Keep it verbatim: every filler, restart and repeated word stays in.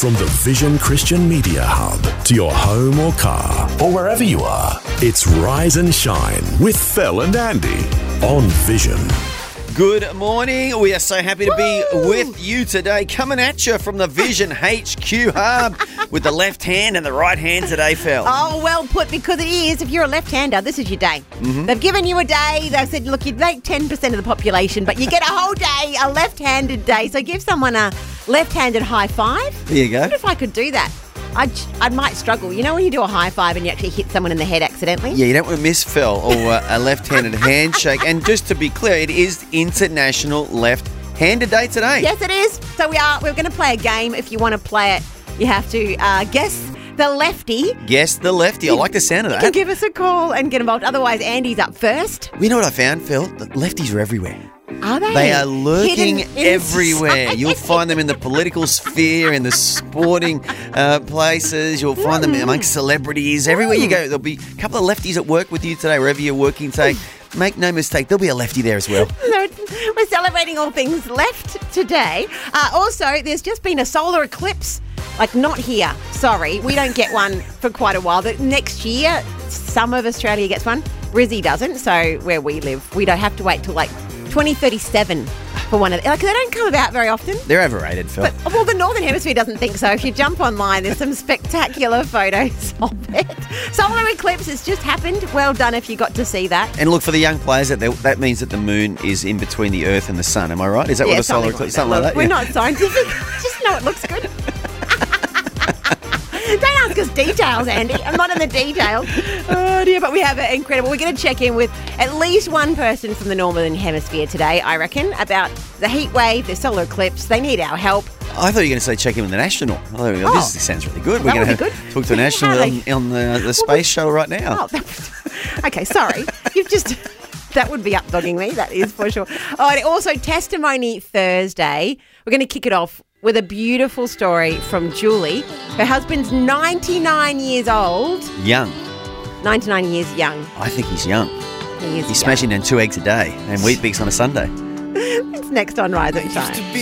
From the Vision Christian Media Hub to your home or car or wherever you are, it's Rise and Shine with Phil and Andy on Vision. Good morning. We are so happy to be Woo! with you today, coming at you from the Vision H Q Hub with the left hand and the right hand today, Phil. Oh, well put, because it is. If you're a left-hander, this is your day. Mm-hmm. They've given you a day. They've said, look, you'd make ten percent of the population, but you get a whole day, a left-handed day. So give someone a left-handed high five. There you go. What if I could do that? I'd, I might struggle. You know when you do a high five and you actually hit someone in the head accidentally? Yeah, you don't want to miss, Phil, or uh, a left-handed handshake. And just to be clear, it is International Left-Handed Day today. Yes, it is. So we are. We're going to play a game. If you want to play it, you have to uh, guess the lefty. Guess the lefty. I like the sound of that. You can give us a call and get involved. Otherwise, Andy's up first. You know what I found, Phil? The lefties are everywhere. Are they? They are lurking Hidden everywhere. inside. You'll find them in the political sphere, in the sporting uh, places. You'll find them amongst celebrities. Everywhere you go, there'll be a couple of lefties at work with you today, wherever you're working today. Make no mistake, there'll be a lefty there as well. So we're celebrating all things left today. Uh, also, there's just been a solar eclipse. Like, not here. Sorry, we don't get one for quite a while. But next year, some of Australia gets one. Brizzy doesn't, so where we live, we don't have to wait till like twenty thirty-seven for one of them. Like, they don't come about very often. They're overrated, Phil. But, well, the Northern Hemisphere doesn't think so. If you jump online, there's some spectacular photos of it. Solar eclipse has just happened. Well done if you got to see that. And look, for the young players, that that means that the moon is in between the Earth and the sun. Am I right? Is that Yeah, what a solar something eclipse? like Something like that. We're Yeah. not scientific. Just know it looks good. Don't ask us details, Andy. I'm not in the details. Oh, dear. But we have it incredible. We're going to check in with at least one person from the Northern Hemisphere today, I reckon, about the heat wave, the solar eclipse. They need our help. I thought you were going to say check in with an astronaut. Oh, there we go. Oh. This sounds really good. That We're would going be to good. talk to an astronaut How on, they- on the, the space shuttle right now. Oh, that, okay, sorry. You've just... That would be up-dogging me, that is for sure. Oh, and also, Testimony Thursday. We're going to kick it off with a beautiful story from Julie. Her husband's ninety-nine years old. Young. ninety-nine years young. I think he's young. He is He's young. smashing down two eggs a day and Weet-Bix on a Sunday. It's next on Rise and Shine.